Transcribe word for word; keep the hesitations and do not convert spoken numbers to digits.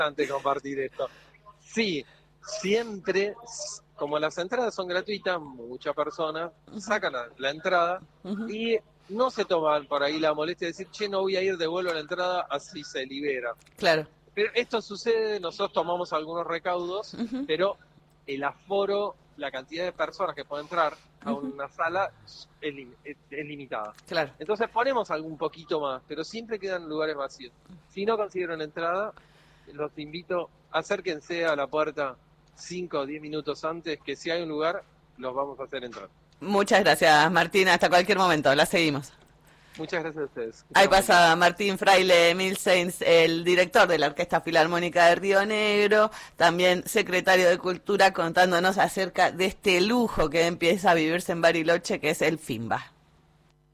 interesante compartir esto. Sí, siempre, como las entradas son gratuitas, muchas personas sacan la, la entrada Uh-huh. y no se toman por ahí la molestia de decir, che, no voy a ir, devuelvo la entrada, así se libera. Claro. Pero esto sucede, nosotros tomamos algunos recaudos, Uh-huh. pero el aforo, la cantidad de personas que pueden entrar a Uh-huh. una sala es, lim- es- es limitada. Claro. Entonces ponemos algún poquito más, pero siempre quedan lugares vacíos. Si no consiguieron entrada, los invito, acérquense a la puerta cinco o diez minutos antes, que si hay un lugar, los vamos a hacer entrar. Muchas gracias, Martín. Hasta cualquier momento. La seguimos. Muchas gracias a ustedes. Ahí pasa Martín Fraile Milseins, el director de la Orquesta Filarmónica de Río Negro, también secretario de Cultura, contándonos acerca de este lujo que empieza a vivirse en Bariloche, que es el FIMBA.